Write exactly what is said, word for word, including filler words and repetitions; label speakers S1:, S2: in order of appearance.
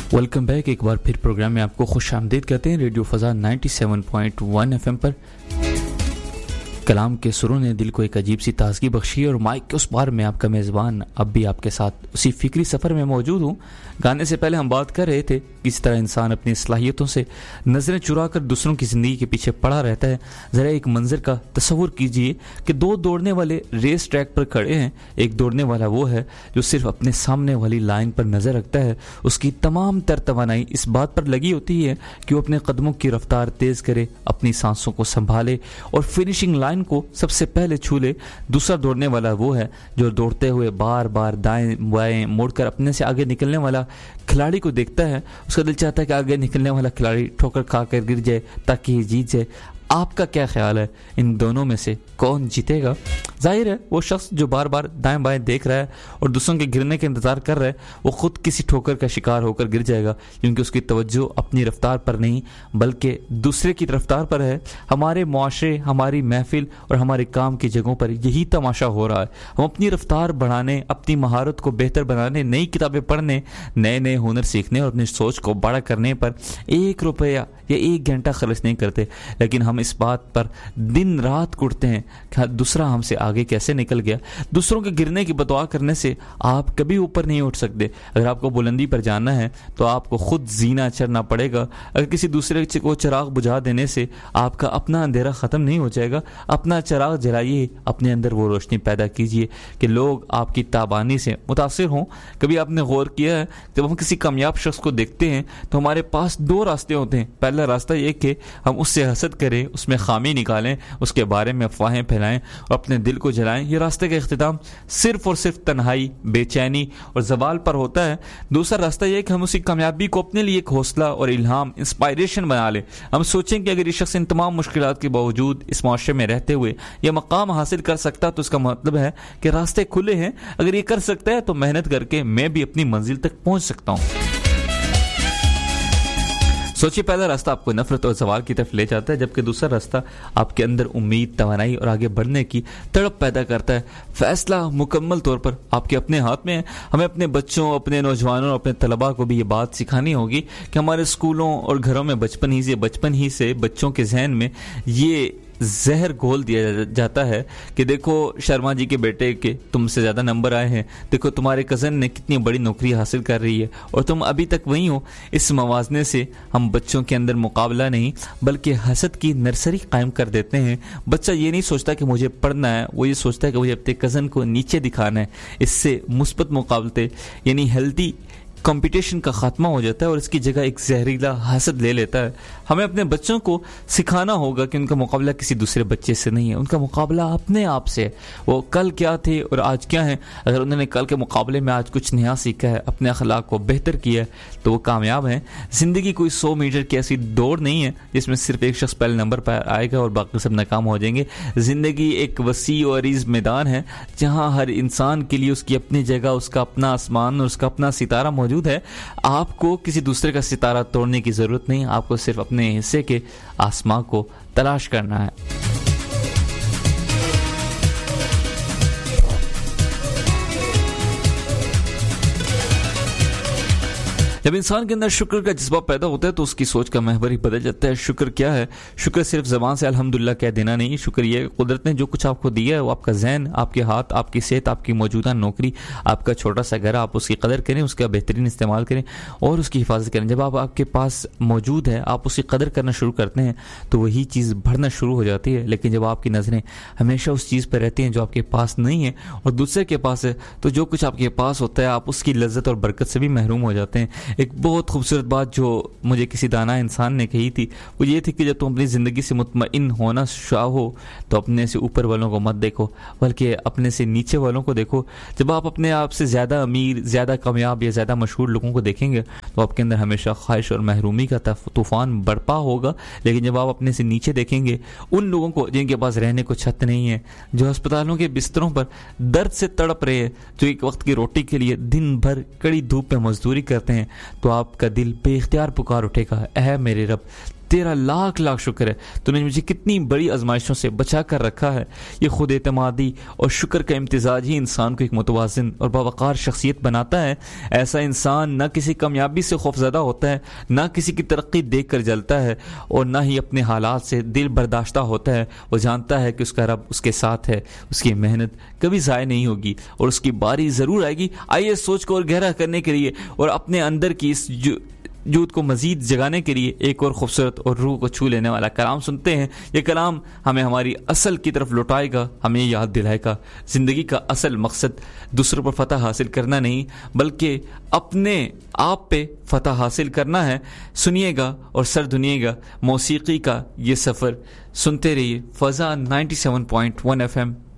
S1: Welcome back. ایک بار پھر programme میں آپ کو خوش آمدید کہتے ہیں. ریڈیو فضا ninety seven point one F M پر کلام کے سروں نے دل کو ایک عجیب سی تازگی بخشی اور مائک کے اس بار میں آپ کا میزبان اب بھی آپ کے ساتھ اسی فکری سفر میں موجود ہوں. گانے سے پہلے ہم بات کر رہے تھے کس طرح انسان اپنی صلاحیتوں سے نظریں چرا کر دوسروں کی زندگی کے پیچھے پڑا رہتا ہے. ذرا ایک منظر کا تصور کیجئے کہ دو دوڑنے والے ریس ٹریک پر کھڑے ہیں. ایک دوڑنے والا وہ ہے جو صرف اپنے سامنے والی لائن پر نظر رکھتا ہے. اس کی تمام تر توانائی اس بات پر لگی ہوتی ہے کہ وہ اپنے قدموں کی رفتار تیز کرے, اپنی سانسوں کو سنبھالے اور فنیشنگ لائن کو سب سے پہلے چھو لے. دوسرا دوڑنے والا وہ ہے جو دوڑتے ہوئے بار بار دائیں بائیں موڑ کر اپنے سے آگے نکلنے والا کھلاڑی کو دیکھتا ہے. اس کا دل چاہتا ہے کہ آگے نکلنے والا کھلاڑی ٹھوکر کھا کر گر جائے تاکہ یہ جیت جائے. آپ کا کیا خیال ہے, ان دونوں میں سے کون جیتے گا؟ ظاہر ہے وہ شخص جو بار بار دائیں بائیں دیکھ رہا ہے اور دوسروں کے گرنے کا انتظار کر رہا ہے وہ خود کسی ٹھوکر کا شکار ہو کر گر جائے گا, کیونکہ اس کی توجہ اپنی رفتار پر نہیں بلکہ دوسرے کی رفتار پر ہے. ہمارے معاشرے, ہماری محفل اور ہمارے کام کی جگہوں پر یہی تماشا ہو رہا ہے. ہم اپنی رفتار بڑھانے, اپنی مہارت کو بہتر بنانے, نئی کتابیں پڑھنے, نئے نئے ہنر سیکھنے اور اپنی سوچ کو بڑا کرنے پر ایک روپیہ یا ایک گھنٹہ خرچ نہیں کرتے, لیکن ہم اس بات پر دن رات کڑتے ہیں کہ دوسرا ہم سے آگے کیسے نکل گیا. دوسروں کے گرنے کی بدعا کرنے سے آپ کبھی اوپر نہیں اٹھ سکتے. اگر آپ کو بلندی پر جانا ہے تو آپ کو خود زینہ چڑھنا پڑے گا. اگر کسی دوسرے کو چراغ بجھا دینے سے آپ کا اپنا اندھیرا ختم نہیں ہو جائے گا. اپنا چراغ جلائیے, اپنے اندر وہ روشنی پیدا کیجیے کہ لوگ آپ کی تابانی سے متاثر ہوں. کبھی آپ نے غور کیا ہے جب ہم کسی کامیاب شخص کو دیکھتے ہیں تو ہمارے پاس دو راستے ہوتے ہیں. پہلا راستہ یہ کہ ہم اس سے حسد کریں, اس میں خامی نکالیں, اس کے بارے میں افواہیں پھیلائیں اور اپنے دل کو جلائیں. یہ راستے کا اختتام صرف اور صرف تنہائی, بے چینی اور زوال پر ہوتا ہے. دوسرا راستہ یہ کہ ہم اسی کامیابی کو اپنے لیے ایک حوصلہ اور الہام, انسپائریشن بنا لیں. ہم سوچیں کہ اگر یہ شخص ان تمام مشکلات کے باوجود اس معاشرے میں رہتے ہوئے یہ مقام حاصل کر سکتا تو اس کا مطلب ہے کہ راستے کھلے ہیں. اگر یہ کر سکتا ہے تو محنت کر کے میں بھی اپنی منزل تک پہنچ سکتا ہوں. سوچیے, پہلا راستہ آپ کو نفرت اور زوال کی طرف لے جاتا ہے, جبکہ دوسرا راستہ آپ کے اندر امید, توانائی اور آگے بڑھنے کی تڑپ پیدا کرتا ہے. فیصلہ مکمل طور پر آپ کے اپنے ہاتھ میں ہے. ہمیں اپنے بچوں, اپنے نوجوانوں اور اپنے طلباء کو بھی یہ بات سکھانی ہوگی کہ ہمارے اسکولوں اور گھروں میں بچپن ہی سے بچپن ہی سے بچوں کے ذہن میں یہ زہر گھول دیا جاتا ہے کہ دیکھو شرما جی کے بیٹے کے تم سے زیادہ نمبر آئے ہیں, دیکھو تمہارے کزن نے کتنی بڑی نوکری حاصل کر رہی ہے اور تم ابھی تک وہیں ہو. اس موازنے سے ہم بچوں کے اندر مقابلہ نہیں بلکہ حسد کی نرسری قائم کر دیتے ہیں. بچہ یہ نہیں سوچتا کہ مجھے پڑھنا ہے, وہ یہ سوچتا ہے کہ مجھے اپنے کزن کو نیچے دکھانا ہے. اس سے مثبت مقابلے یعنی ہیلدی کمپٹیشن کا خاتمہ ہو جاتا ہے اور اس کی جگہ ایک زہریلا حسد لے لیتا ہے. ہمیں اپنے بچوں کو سکھانا ہوگا کہ ان کا مقابلہ کسی دوسرے بچے سے نہیں ہے, ان کا مقابلہ اپنے آپ سے ہے. وہ کل کیا تھے اور آج کیا ہیں. اگر انہوں نے کل کے مقابلے میں آج کچھ نیا سیکھا ہے, اپنے اخلاق کو بہتر کیا ہے تو وہ کامیاب ہیں. زندگی کوئی سو میٹر کی ایسی دوڑ نہیں ہے جس میں صرف ایک شخص پہلے نمبر پر آئے گا اور باقی سب ناکام ہو جائیں گے. زندگی ایک وسیع و عریض میدان ہے جہاں ہر انسان کے لیے اس کی اپنی جگہ, اس کا اپنا آسمان اور اس کا اپنا ستارہ موجود ہے. آپ کو کسی دوسرے کا ستارہ توڑنے کی ضرورت نہیں, آپ کو صرف اپنے حصے کے آسمان کو تلاش کرنا ہے. جب انسان کے اندر شکر کا جذبہ پیدا ہوتا ہے تو اس کی سوچ کا محور ہی بدل جاتا ہے. شکر کیا ہے؟ شکر صرف زبان سے الحمدللہ کہہ دینا نہیں. شکر یہ قدرت نے جو کچھ آپ کو دیا ہے, وہ آپ کا ذہن, آپ کے ہاتھ, آپ کی صحت, آپ کی موجودہ نوکری, آپ کا چھوٹا سا گھر, آپ اس کی قدر کریں, اس کا بہترین استعمال کریں اور اس کی حفاظت کریں. جب آپ آپ کے پاس موجود ہے, آپ اس کی قدر کرنا شروع کرتے ہیں تو وہی چیز بڑھنا شروع ہو جاتی ہے. لیکن جب آپ کی نظریں ہمیشہ اس چیز پہ رہتی ہیں جو آپ کے پاس نہیں ہے اور دوسرے کے پاس ہے, تو جو کچھ آپ کے پاس ہوتا ہے آپ اس کی لذت اور برکت سے بھی محروم ہو جاتے ہیں. ایک بہت خوبصورت بات جو مجھے کسی دانا انسان نے کہی تھی وہ یہ تھی کہ جب تم اپنی زندگی سے مطمئن ہونا چاہو تو اپنے سے اوپر والوں کو مت دیکھو بلکہ اپنے سے نیچے والوں کو دیکھو. جب آپ اپنے آپ سے زیادہ امیر, زیادہ کامیاب یا زیادہ مشہور لوگوں کو دیکھیں گے تو آپ کے اندر ہمیشہ خواہش اور محرومی کا طوفان برپا ہوگا. لیکن جب آپ اپنے سے نیچے دیکھیں گے ان لوگوں کو جن کے پاس رہنے کو چھت نہیں ہے, جو ہسپتالوں کے بستروں پر درد سے تڑپ رہے ہیں, جو ایک وقت کی روٹی کے لیے دن بھر کڑی دھوپ میں مزدوری کرتے ہیں, تو آپ کا دل بے اختیار پکار اٹھے گا, اے میرے رب تیرا لاکھ لاکھ شکر ہے، تو نے مجھے کتنی بڑی آزمائشوں سے بچا کر رکھا ہے۔ یہ خود اعتمادی اور شکر کا امتزاج ہی انسان کو ایک متوازن اور باوقار شخصیت بناتا ہے۔ ایسا انسان نہ کسی کامیابی سے خوفزدہ ہوتا ہے، نہ کسی کی ترقی دیکھ کر جلتا ہے، اور نہ ہی اپنے حالات سے دل برداشتہ ہوتا ہے۔ وہ جانتا ہے کہ اس کا رب اس کے ساتھ ہے، اس کی محنت کبھی ضائع نہیں ہوگی اور اس کی باری ضرور آئے گی۔ آئیے سوچ کو اور گہرا کرنے کے لیے اور اپنے اندر کی اس جو جود کو مزید جگانے کے لیے ایک اور خوبصورت اور روح کو چھو لینے والا کلام سنتے ہیں۔ یہ کلام ہمیں ہماری اصل کی طرف لوٹائے گا، ہمیں یاد دلائے گا زندگی کا اصل مقصد دوسروں پر فتح حاصل کرنا نہیں بلکہ اپنے آپ پہ فتح حاصل کرنا ہے۔ سنیے گا اور سر دھنیے گا موسیقی کا یہ سفر، سنتے رہیے فضا ninety seven point one F M